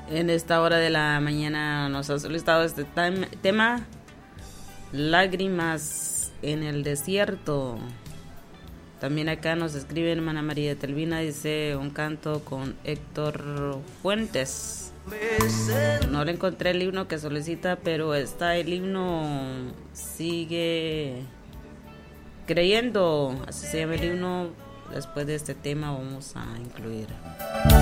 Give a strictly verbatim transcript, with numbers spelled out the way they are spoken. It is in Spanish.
En esta hora de la mañana nos ha solicitado este tam- tema, Lágrimas en el desierto. También acá nos escribe hermana María Telvina, dice un canto con Héctor Fuentes. No le encontré el himno que solicita, pero está el himno Sigue Creyendo, así se llama el himno. Después de este tema vamos a incluir